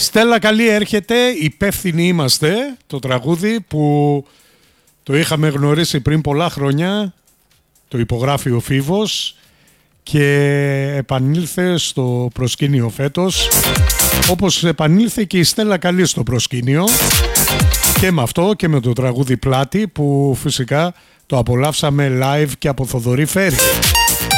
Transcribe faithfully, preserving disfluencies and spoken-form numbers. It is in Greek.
Στέλλα Καλή έρχεται, υπεύθυνοι είμαστε, το τραγούδι που το είχαμε γνωρίσει πριν πολλά χρόνια, το υπογράφει ο Φίβος και επανήλθε στο προσκήνιο φέτος, όπως επανήλθε και η Στέλλα Καλή στο προσκήνιο, και με αυτό και με το τραγούδι Πλάτη που φυσικά το απολαύσαμε live και από Θοδωρή Φέρη.